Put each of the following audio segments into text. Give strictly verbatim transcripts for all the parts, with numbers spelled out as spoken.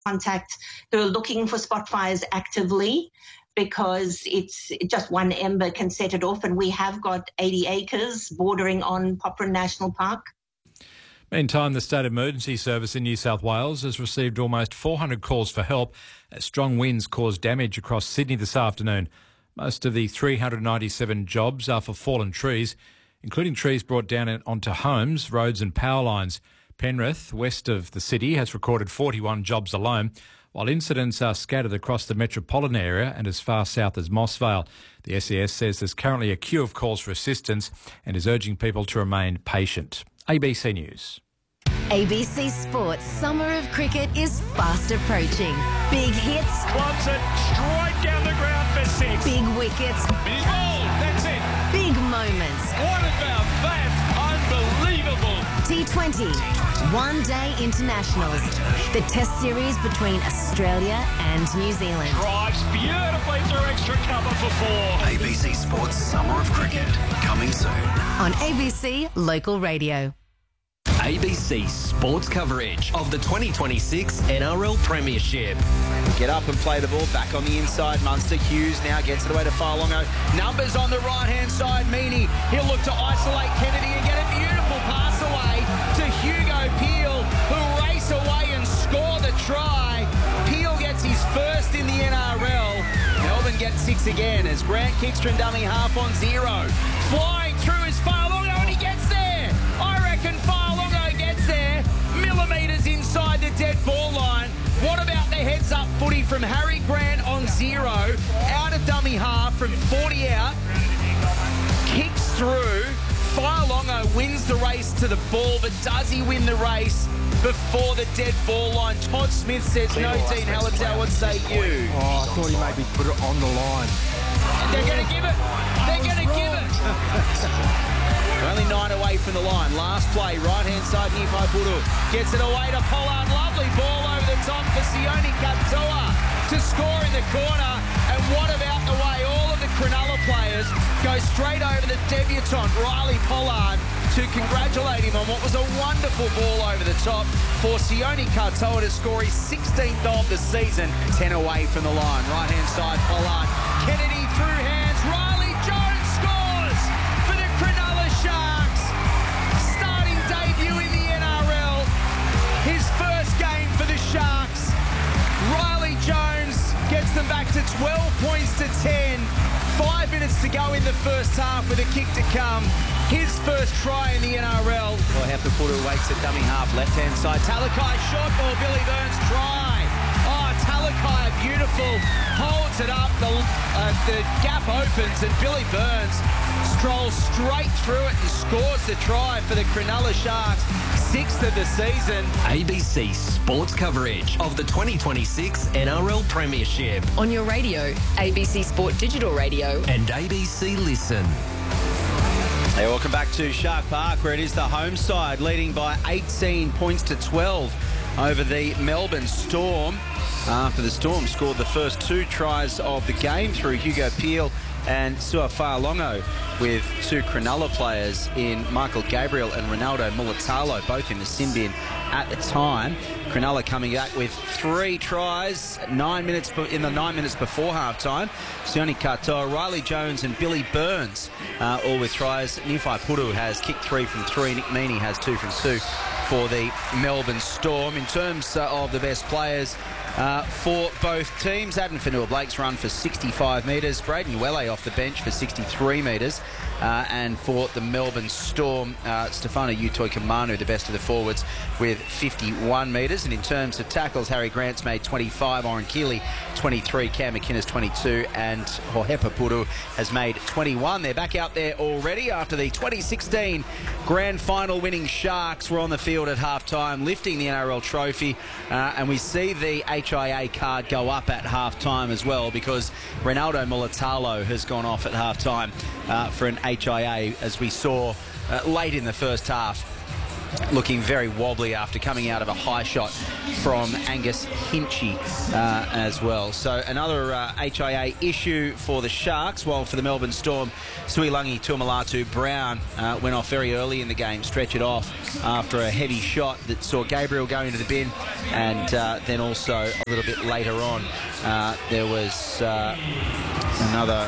contact who are looking for spot fires actively, because it's just one ember can set it off, and we have got eighty acres bordering on Poplar National Park. Meantime, the State Emergency Service in New South Wales has received almost four hundred calls for help as strong winds caused damage across Sydney this afternoon. Most of the three hundred ninety-seven jobs are for fallen trees, including trees brought down onto homes, roads and power lines. Penrith, west of the city, has recorded forty-one jobs alone, while incidents are scattered across the metropolitan area and as far south as Mossvale. The S E S says there's currently a queue of calls for assistance and is urging people to remain patient. A B C News. A B C Sports Summer of Cricket is fast approaching. Big hits. Wants it straight down the ground for six. Big wickets. He's bowled. That's it. Big moments. What about that? Unbelievable. T twenty. One Day Internationals. The Test series between Australia and New Zealand. Drives beautifully through extra cover for four. A B C Sports Summer of Cricket. Coming soon. On A B C Local Radio. A B C Sports coverage of the twenty twenty-six N R L Premiership. Get up and play the ball back on the inside. Munster. Hughes now gets it away to Farlongo. Numbers on the right-hand side. Meaney, he'll look to isolate Kennedy and get a beautiful pass away to Hugo Peel, who'll race away and score the try. Peel gets his first in the N R L. Melbourne get six again as Grant Kickstrom dummy half on zero. Flying through is Farlongo and he gets there. I reckon Farlongo gets there. Millimetres inside the dead ball line. What about the heads-up footy from Harry Grant on zero? Out of dummy half from forty out. Kicks through. Farlongo wins the race to the ball, but does he win the race before the dead ball line? Todd Smith says no. Dean Hallertau, what say you? Oh, I thought he maybe put it on the line. They're going to give it. They're going to give it. Only nine away from the line. Last play, right-hand side, Nifai Puru gets it away to Pollard. Lovely ball over the top for Sione Katoa to score in the corner. And what about the way all of the Cronulla players go straight over the debutant, Riley Pollard, to congratulate him on what was a wonderful ball over the top for Sione Katoa to score his sixteenth of the season. ten away from the line. Right-hand side, Pollard. Kennedy through hands. Riley Jones scores for the Cronulla Sharks. Starting debut in the N R L. His first game for the Sharks. Riley Jones gets them back to twelve points to ten. Five minutes to go in the first half with a kick to come. His first try in the N R L. Well, Hepapuru waits at dummy half, left-hand side. Talakai short ball, Billy Burns try. Oh, Talakai, beautiful. Holds it up, the, uh, the gap opens and Billy Burns strolls straight through it and scores the try for the Cronulla Sharks. Sixth of the season. A B C Sports coverage of the twenty twenty-six N R L Premiership. On your radio, A B C Sport Digital Radio. And A B C Listen. Hey, welcome back to Shark Park, where it is the home side leading by eighteen points to twelve over the Melbourne Storm. After the Storm scored the first two tries of the game through Hugo Peel and Sua Farlongo, with two Cronulla players in Michael Gabriel and Ronaldo Mulitalo, both in the sin bin at the time. Cronulla coming back with three tries nine minutes in the nine minutes before halftime. Sione Katoa, Riley Jones and Billy Burns uh, all with tries. Nifai Puru has kicked three from three. Nick Meaney has two from two for the Melbourne Storm. In terms uh, of the best players uh, for both teams, Adam Fanua-Blake's run for sixty-five metres. Braden Uele off the bench for sixty-three metres. Uh, and for the Melbourne Storm, uh, Stefano Utoikamanu, the best of the forwards, with fifty-one metres. And in terms of tackles, Harry Grant's made twenty-five, Oren Keeley twenty-three, Cam McInnes twenty-two, and Hohepa Puru has made twenty-one. They're back out there already after the twenty sixteen Grand Final winning Sharks were on the field at half-time, lifting the N R L trophy. Uh, and we see the H I A card go up at half-time as well, because Ronaldo Mulitalo has gone off at half-time uh, for an H I A, as we saw uh, late in the first half. looking very wobbly after coming out of a high shot from Angus Hinchy uh, as well. So another uh, H I A issue for the Sharks, while for the Melbourne Storm, Suilangi Tuamalatu Brown uh, went off very early in the game, stretch it off after a heavy shot that saw Gabriel go into the bin, and uh, then also a little bit later on uh, there was uh, another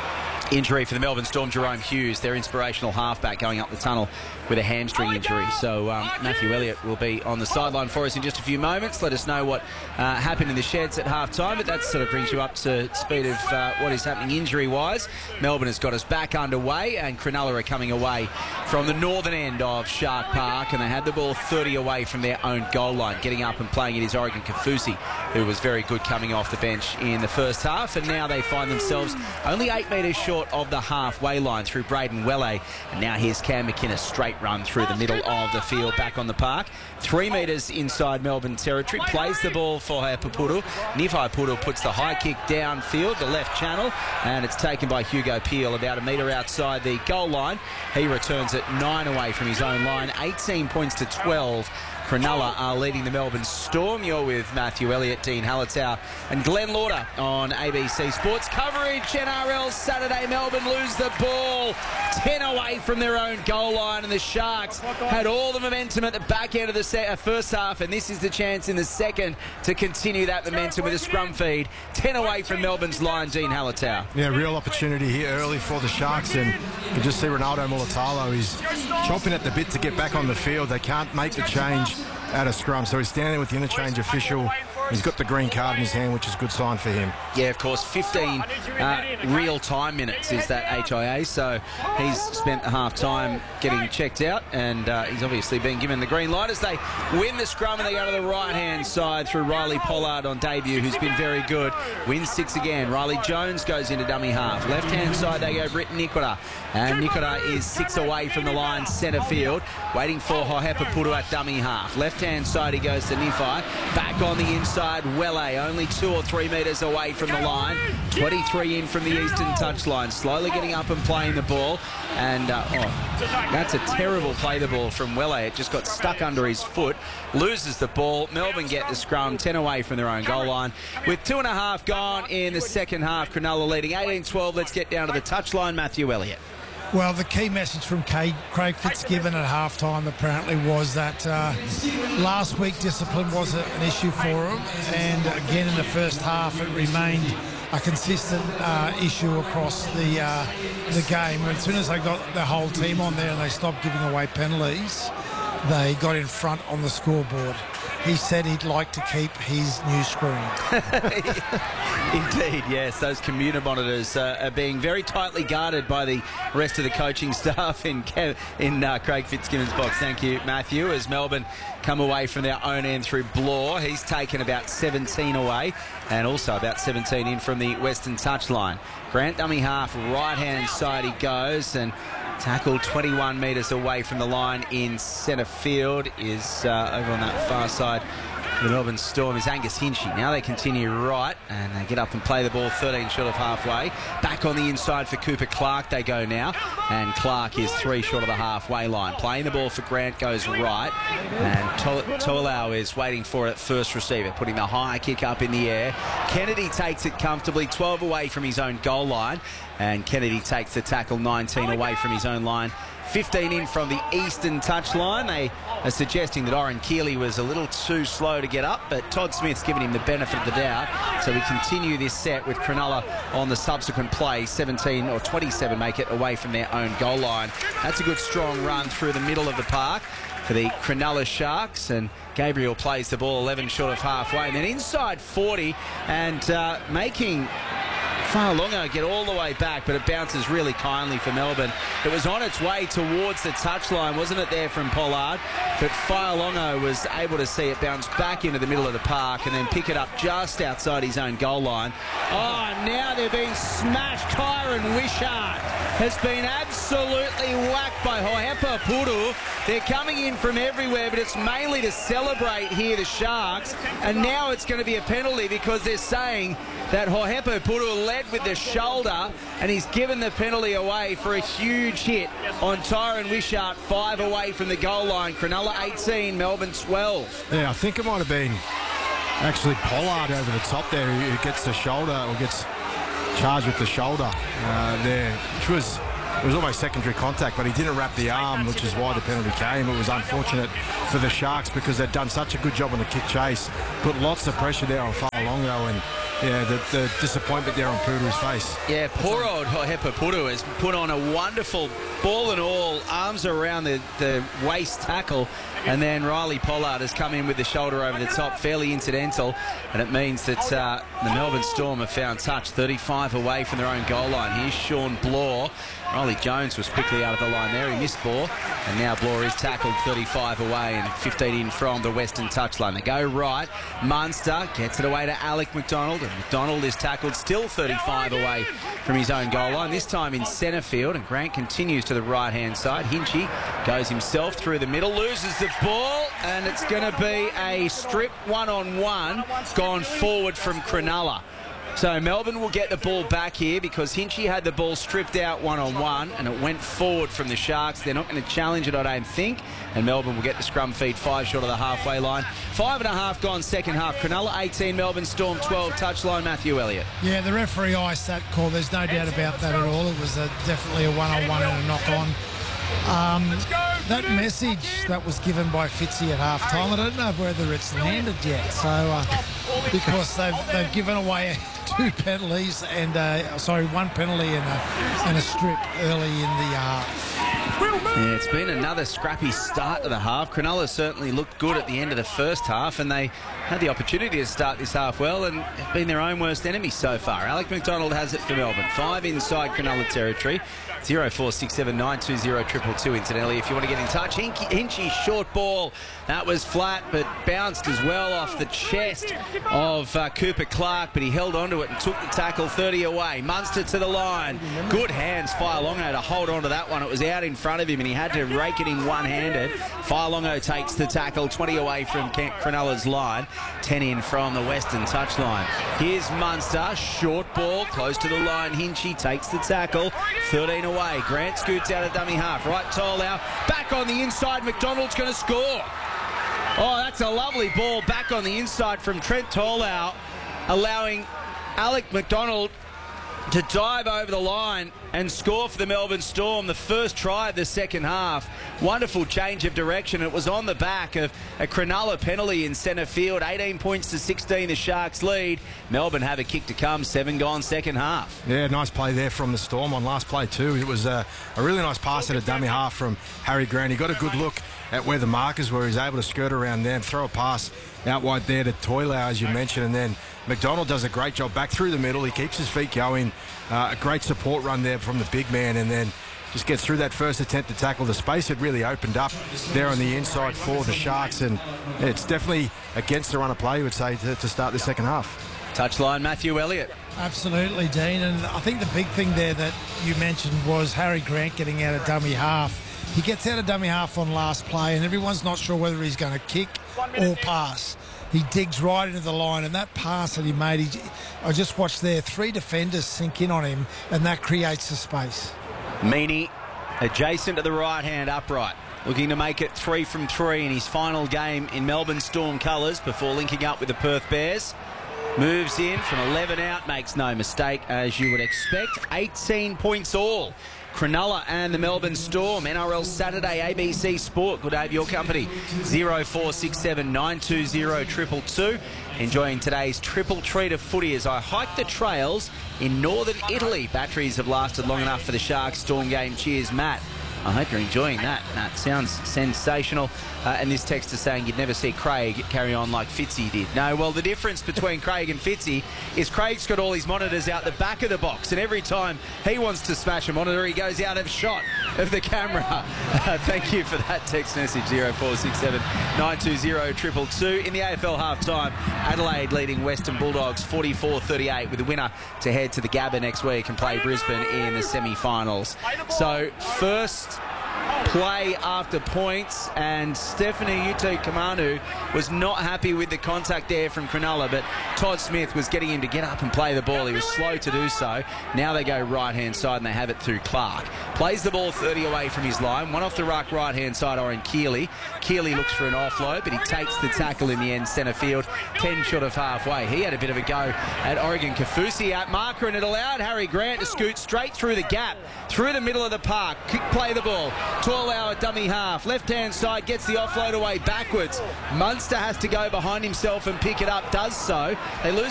injury for the Melbourne Storm. Jerome Hughes, their inspirational halfback, going up the tunnel with a hamstring injury. So um, Matthew Elliott will be on the sideline for us in just a few moments. Let us know what uh, happened in the sheds at half time, but that sort of brings you up to speed of uh, what is happening injury-wise. Melbourne has got us back underway, and Cronulla are coming away from the northern end of Shark Park, and they had the ball thirty away from their own goal line. Getting up and playing it is Oregon Kafusi, who was very good coming off the bench in the first half, and now they find themselves only eight metres short of the halfway line through Braden Welle. And now here's Cam McKinnon, straight run through the middle of the field, back on the park. Three metres inside Melbourne territory, plays the ball for Haipupuru. Nifai Puru puts the high kick downfield, the left channel, and it's taken by Hugo Peel about a metre outside the goal line. He returns it nine away from his own line, eighteen points to twelve. Cronulla are leading the Melbourne Storm. You're with Matthew Elliott, Dean Hallertau and Glenn Lauder on A B C Sports coverage. N R L Saturday, Melbourne lose the ball ten away from their own goal line, and the Sharks had all the momentum at the back end of the set, uh, first half, and this is the chance in the second to continue that momentum with a scrum feed. ten away from Melbourne's line, Dean Hallertau. Yeah, real opportunity here early for the Sharks, and you can just see Ronaldo Mulatalo. He's chomping at the bit to get back on the field. They can't make the change out of scrum, so he's standing with the interchange official. He's got the green card in his hand, which is a good sign for him. Yeah, of course, fifteen uh, real-time minutes is that H I A, so he's spent the half-time getting checked out, and uh, he's obviously been given the green light as they win the scrum, and they go to the right-hand side through Riley Pollard on debut, who's been very good. Wins six again. Riley Jones goes into dummy half. Left-hand side they go Britton Nikora, and Nikora is six away from the line, centre field, waiting for Hohepa at dummy half. Left-hand side he goes to Nifai, back on the inside. Welle, only two or three metres away from the line. twenty-three in from the eastern touchline. Slowly getting up and playing the ball. And, uh, oh, that's a terrible play the ball from Welle. It just got stuck under his foot. Loses the ball. Melbourne get the scrum, ten away from their own goal line. With two and a half gone in the second half, Cronulla leading eighteen twelve. Let's get down to the touchline. Matthew Elliott. Well, the key message from Craig Fitzgibbon at halftime apparently was that uh, last week discipline was an issue for him, and again in the first half it remained a consistent uh, issue across the uh, the game. As soon as they got the whole team on there and they stopped giving away penalties, they got in front on the scoreboard. He said he'd like to keep his new screen. Indeed, yes. Those commuter monitors uh, are being very tightly guarded by the rest of the coaching staff in Kev in uh, Craig Fitzgibbon's box. Thank you, Matthew. As Melbourne come away from their own end through Blore, he's taken about seventeen away, and also about seventeen in from the western touchline. Grant dummy half, right-hand side he goes, and tackled twenty-one metres away from the line in centre field is uh, over on that far side. The Melbourne Storm is Angus Hinchy. Now they continue right, and they get up and play the ball thirteen short of halfway. Back on the inside for Cooper Clark they go now, and Clark is three short of the halfway line. Playing the ball for Grant goes right, and To'olau is waiting for it at first receiver, putting the high kick up in the air. Kennedy takes it comfortably, twelve away from his own goal line, and Kennedy takes the tackle nineteen away from his own line. fifteen in from the eastern touchline. They are suggesting that Oren Keeley was a little too slow to get up, but Todd Smith's given him the benefit of the doubt. So we continue this set with Cronulla on the subsequent play. seventeen or twenty-seven make it away from their own goal line. That's a good strong run through the middle of the park for the Cronulla Sharks, and Gabriel plays the ball eleven short of halfway, and then inside forty, and uh, making Fa'alongo get all the way back, but it bounces really kindly for Melbourne. It was on its way towards the touchline, wasn't it, there from Pollard? But Fa'alongo was able to see it bounce back into the middle of the park and then pick it up just outside his own goal line. Oh, now they're being smashed. Tyron Wishart has been absolutely whacked by Hohepa Puru. They're coming in from everywhere, but it's mainly to celebrate here, the Sharks. And now it's going to be a penalty because they're saying that Hohepa Puru led with the shoulder, and he's given the penalty away for a huge hit on Tyron Wishart, five away from the goal line. Cronulla eighteen, Melbourne twelve. Yeah, I think it might have been actually Pollard over the top there who gets the shoulder, or gets charged with the shoulder uh, there, which was it was almost secondary contact, but he didn't wrap the arm, which is why the penalty came. It was unfortunate for the Sharks because they'd done such a good job on the kick chase, put lots of pressure there on Fa'alongo, and yeah, the, the disappointment there on Puru's face. Yeah, poor old Hohepa Puru has put on a wonderful ball and all, arms around the, the waist tackle, and then Riley Pollard has come in with the shoulder over the top, fairly incidental, and it means that uh, the Melbourne Storm have found touch, thirty-five away from their own goal line. Here's Sean Blore. Riley Jones was quickly out of the line there. He missed Blore, and now Blore is tackled thirty-five away and fifteen in from the western touchline. They go right. Munster gets it away to Alec McDonald, and McDonald is tackled still thirty-five away from his own goal line, this time in centre field, and Grant continues to the right-hand side. Hinchy goes himself through the middle, loses the ball, and it's going to be a strip one-on-one gone forward from Cronulla. So Melbourne will get the ball back here because Hinchy had the ball stripped out one-on-one and it went forward from the Sharks. They're not going to challenge it, I don't think, and Melbourne will get the scrum feed five short of the halfway line. Five and a half gone second half. Cronulla eighteen, Melbourne Storm twelve. Touchline, Matthew Elliott. Yeah, the referee iced that call. There's no doubt about that at all. It was a, definitely a one-on-one and a knock-on. Um, that message that was given by Fitzy at half-time, I don't know whether it's landed yet. So, uh, because they've, they've given away two penalties and, uh, sorry, one penalty and a, and a strip early in the half. Yeah, it's been another scrappy start to the half. Cronulla certainly looked good at the end of the first half, and they had the opportunity to start this half well and have been their own worst enemy so far. Alec McDonald has it for Melbourne. Five inside Cronulla territory. zero four six seven nine two zero two two two incidentally if you want to get in touch. Hinchy's short ball, that was flat but bounced as well off the chest of uh, Cooper Clark, but he held onto it and took the tackle thirty away. Munster to the line. Good hands, Fa'alongo, to hold on to that one. It was out in front of him and he had to rake it in one-handed. Fa'alongo takes the tackle, twenty away from Cronulla's line, ten in from the western touchline. Here's Munster, short ball, close to the line. Hinchy takes the tackle, thirteen away. Grant scoots out of dummy half. Right, Tolau back on the inside. McDonald's going to score. Oh, that's a lovely ball back on the inside from Trent Tolau, allowing Alec McDonald to dive over the line and score for the Melbourne Storm, the first try of the second half. Wonderful change of direction. It was on the back of a Cronulla penalty in centre field. eighteen points to sixteen, the Sharks lead. Melbourne have a kick to come, seven gone second half. Yeah, nice play there from the Storm on last play too. It was a, a really nice pass at a dummy half from Harry Grant. He got a good look at where the markers were. He was able to skirt around them, throw a pass out wide there to Toilau, as you mentioned, and then McDonald does a great job back through the middle. He keeps his feet going. Uh, a great support run there from the big man, and then just gets through that first attempt to tackle. The space had really opened up there on the inside for the Sharks, and it's definitely against the run of play, you would say, to, to start the second half. Touchline, Matthew Elliott. Absolutely, Dean, and I think the big thing there that you mentioned was Harry Grant getting out of dummy half. He gets out of dummy half on last play, and everyone's not sure whether he's going to kick or pass. He digs right into the line, and that pass that he made, he, I just watched there, three defenders sink in on him, and that creates the space. Meany adjacent to the right-hand upright, looking to make it three from three in his final game in Melbourne Storm colours before linking up with the Perth Bears. Moves in from eleven out, makes no mistake, as you would expect. eighteen points all. Cronulla and the Melbourne Storm. N R L Saturday, A B C Sport. Good to have your company. zero four six seven nine two zero two two two. Enjoying today's triple treat of footy as I hike the trails in northern Italy. Batteries have lasted long enough for the Sharks Storm game. Cheers, Matt. I hope you're enjoying that. That sounds sensational. Uh, and this text is saying you'd never see Craig carry on like Fitzy did. No, well, the difference between Craig and Fitzy is Craig's got all his monitors out the back of the box, and every time he wants to smash a monitor, he goes out of shot of the camera. Uh, thank you for that text message, zero four six seven nine two zero two two two. In the A F L half-time, Adelaide leading Western Bulldogs forty-four thirty-eight with the winner to head to the Gabba next week and play Brisbane in the semi-finals. So first play after points, and Stephanie Utoikamanu was not happy with the contact there from Cronulla, but Todd Smith was getting him to get up and play the ball. He was slow to do so. Now they go right-hand side and they have it through Clark. Plays the ball thirty away from his line. One off the ruck right-hand side, Oren Keeley. Keeley looks for an offload, but he takes the tackle in the end, centre field, ten short of halfway. He had a bit of a go at Oregon Kaufusi at marker, and it allowed Harry Grant to scoot straight through the gap, through the middle of the park. Quick play the ball. Torlau at dummy half. Left-hand side gets the offload away backwards. Munster has to go behind himself and pick it up. Does so. They lose